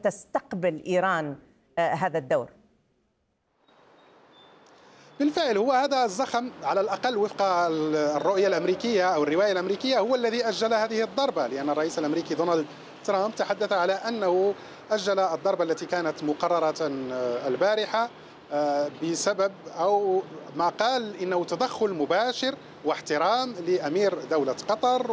تستقبل إيران هذا الدور؟ بالفعل هو هذا الزخم على الأقل وفق الرؤية الأمريكية أو الرواية الأمريكية هو الذي أجل هذه الضربة، لأن الرئيس الأمريكي دونالد ترامب تحدث على أنه أجل الضربة التي كانت مقررة البارحة بسبب أو ما قال إنه تدخل مباشر واحترام لأمير دولة قطر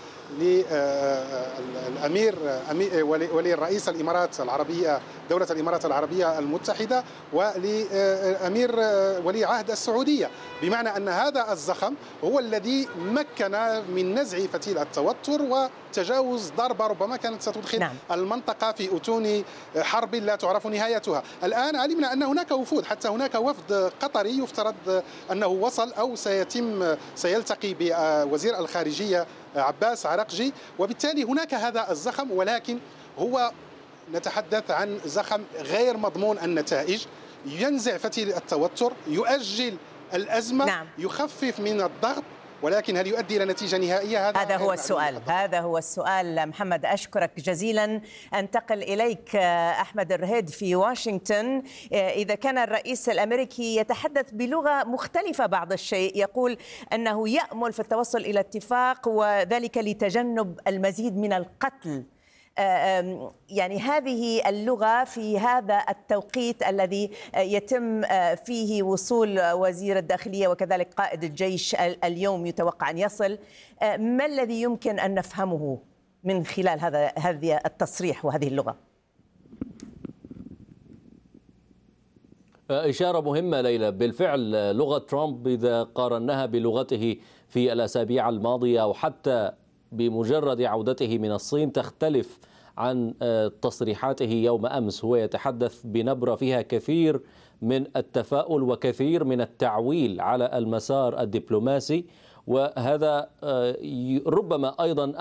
وللأمير ولي الرئيس الإمارات العربية دولة الإمارات العربية المتحدة ولأمير ولي عهد السعودية، بمعنى أن هذا الزخم هو الذي مكن من نزع فتيل التوتر وتجاوز ضربة ربما كانت ستدخل المنطقة في أتون حرب لا تعرف نهايتها. الآن علمنا أن هناك وفود، حتى هناك وفد قطري يفترض أنه وصل أو سيلتقي بوزير الخارجية عباس عرقجي، وبالتالي هناك هذا الزخم، ولكن هو نتحدث عن زخم غير مضمون النتائج، ينزع فتيل التوتر، يؤجل الأزمة، يخفف من الضغط، ولكن هل يؤدي إلى نتيجة نهائية؟ هذا هو السؤال. محمد، أشكرك جزيلا. أنتقل إليك أحمد الرهيد في واشنطن. إذا كان الرئيس الأمريكي يتحدث بلغة مختلفة بعض الشيء، يقول أنه يأمل في التوصل إلى اتفاق وذلك لتجنب المزيد من القتل، يعني هذه اللغة في هذا التوقيت الذي يتم فيه وصول وزير الداخلية وكذلك قائد الجيش اليوم يتوقع أن يصل، ما الذي يمكن أن نفهمه من خلال هذا التصريح وهذه اللغة؟ إشارة مهمة ليلى. بالفعل لغة ترامب إذا قارناها بلغته في الأسابيع الماضية أو حتى بمجرد عودته من الصين تختلف عن تصريحاته يوم أمس. هو يتحدث بنبرة فيها كثير من التفاؤل وكثير من التعويل على المسار الدبلوماسي، وهذا ربما أيضا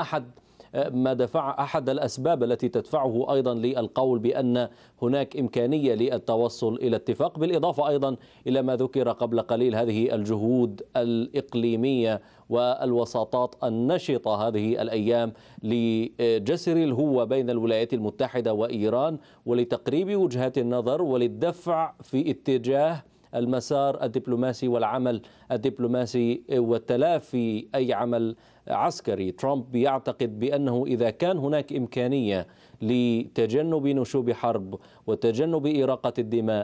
أحد الأسباب التي تدفعه أيضا للقول بأن هناك إمكانية للتوصل إلى اتفاق، بالإضافة أيضا إلى ما ذكر قبل قليل هذه الجهود الإقليمية والوساطات النشطة هذه الأيام لجسر الهوة بين الولايات المتحدة وإيران ولتقريب وجهات النظر وللدفع في اتجاه المسار الدبلوماسي والعمل الدبلوماسي وتلافي أي عمل عسكري. ترامب يعتقد بأنه إذا كان هناك إمكانية لتجنب نشوب حرب وتجنب إراقة الدماء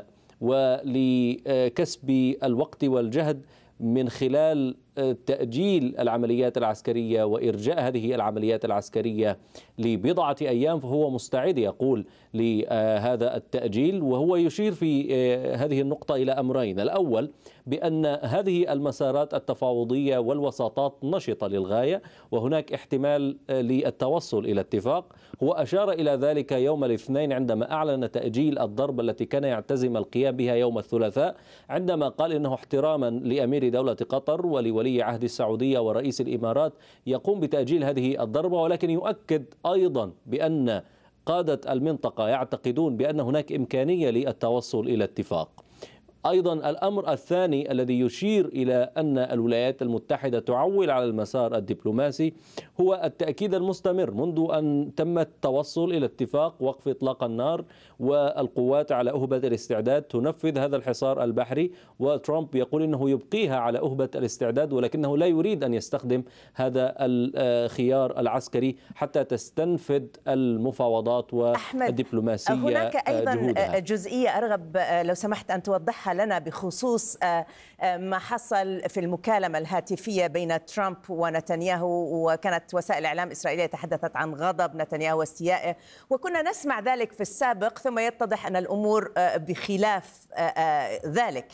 ولكسب الوقت والجهد من خلال تأجيل العمليات العسكرية وإرجاء هذه العمليات العسكرية لبضعة أيام، فهو مستعد يقول لهذا التأجيل. وهو يشير في هذه النقطة إلى أمرين: الأول بأن هذه المسارات التفاوضية والوساطات نشطة للغاية وهناك احتمال للتوصل إلى اتفاق. هو أشار إلى ذلك يوم الاثنين عندما أعلن تأجيل الضربة التي كان يعتزم القيام بها يوم الثلاثاء، عندما قال إنه احتراما لأمير دولة قطر ولولي عهد السعودية ورئيس الإمارات يقوم بتأجيل هذه الضربة، ولكن يؤكد أيضا بأن قادة المنطقة يعتقدون بأن هناك إمكانية للتوصل إلى اتفاق. أيضا الأمر الثاني الذي يشير إلى أن الولايات المتحدة تعول على المسار الدبلوماسي هو التأكيد المستمر منذ أن تم التوصل إلى اتفاق وقف إطلاق النار والقوات على أهبة الاستعداد تنفذ هذا الحصار البحري، وترامب يقول إنه يبقيها على أهبة الاستعداد ولكنه لا يريد أن يستخدم هذا الخيار العسكري حتى تستنفذ المفاوضات والدبلوماسية هناك أيضا جهودها. جزئية أرغب لو سمحت أن توضحها لنا بخصوص ما حصل في المكالمة الهاتفية بين ترامب ونتنياهو، وكانت وسائل الإعلام الإسرائيلية تحدثت عن غضب نتنياهو واستيائه، وكنا نسمع ذلك في السابق ثم يتضح أن الأمور بخلاف ذلك.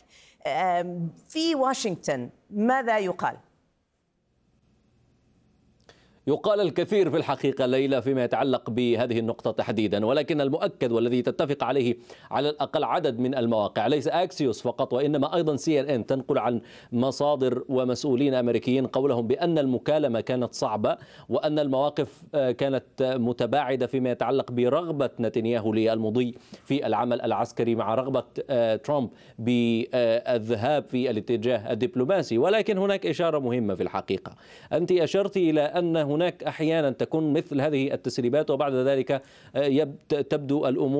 في واشنطن ماذا يقال؟ يقال الكثير في الحقيقة ليلى فيما يتعلق بهذه النقطة تحديدا، ولكن المؤكد والذي تتفق عليه على الأقل عدد من المواقع، ليس أكسيوس فقط وإنما أيضا CNN تنقل عن مصادر ومسؤولين أمريكيين قولهم بأن المكالمة كانت صعبة وأن المواقف كانت متباعدة فيما يتعلق برغبة نتنياهو للمضي في العمل العسكري مع رغبة ترامب بالذهاب في الاتجاه الدبلوماسي. ولكن هناك إشارة مهمة في الحقيقة، أنت أشرت إلى أن هناك أحيانا تكون مثل هذه التسريبات وبعد ذلك تبدو الأمور